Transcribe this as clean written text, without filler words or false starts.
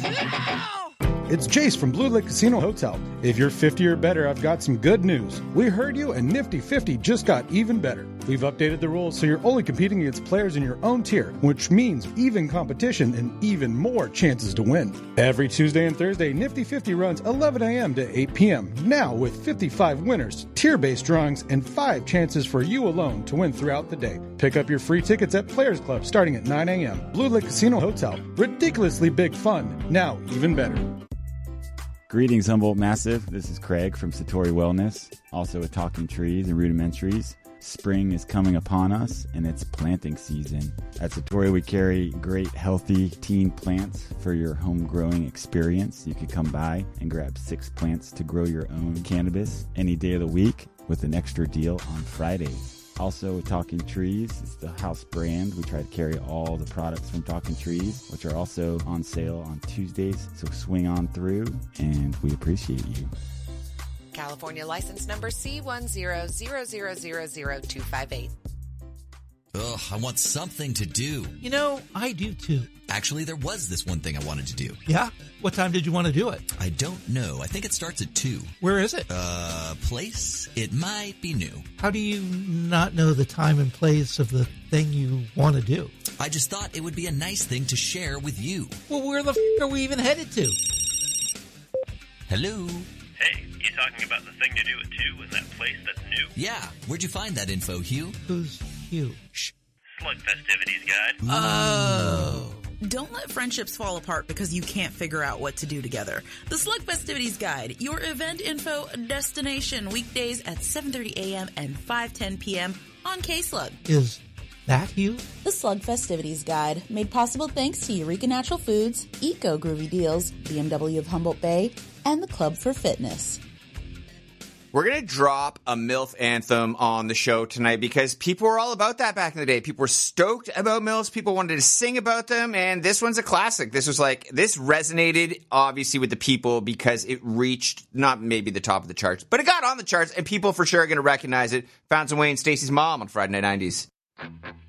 It's Jace from Blue Lake Casino Hotel. If you're 50 or better, I've got some good news. We heard you, and Nifty 50 just got even better. We've updated the rules so you're only competing against players in your own tier, which means even competition and even more chances to win. Every Tuesday and Thursday, Nifty 50 runs 11 a.m. to 8 p.m. Now with 55 winners, tier-based drawings, and 5 chances for you alone to win throughout the day. Pick up your free tickets at Players Club starting at 9 a.m. Blue Lake Casino Hotel. Ridiculously big fun. Now even better. Greetings, Humboldt Massive. This is Craig from Satori Wellness, also with Talking Trees and Rudimentaries. Spring is coming upon us, and it's planting season. At Satori, we carry great, healthy teen plants for your home growing experience. You can come by and grab 6 plants to grow your own cannabis any day of the week with an extra deal on Fridays. Also, with Talking Trees, it's the house brand. We try to carry all the products from Talking Trees, which are also on sale on Tuesdays. So swing on through, and we appreciate you. California license number C10000258. Ugh, I want something to do. You know, I do too. Actually, there was this one thing I wanted to do. Yeah? What time did you want to do it? I don't know. I think it starts at 2. Where is it? Place? It might be new. How do you not know the time and place of the thing you want to do? I just thought it would be a nice thing to share with you. Well, where the are we even headed to? Hello? Hey, you talking about the thing to do at 2 in that place that's new? Yeah. Where'd you find that info, Hugh? Who's Hugh? Shh. Slug Festivities Guide. Oh. Don't let friendships fall apart because you can't figure out what to do together. The Slug Festivities Guide, your event info destination, weekdays at 7:30 a.m. and 5:10 p.m. on K-Slug. Is that you? The Slug Festivities Guide, made possible thanks to Eureka Natural Foods, Eco Groovy Deals, BMW of Humboldt Bay, and the Club for Fitness. We're going to drop a MILF anthem on the show tonight because people were all about that back in the day. People were stoked about MILFs. People wanted to sing about them. And this one's a classic. This resonated obviously with the people because it reached not maybe the top of the charts, but it got on the charts and people for sure are going to recognize it. Found some Wayne Stacy's mom on Friday Night 90s.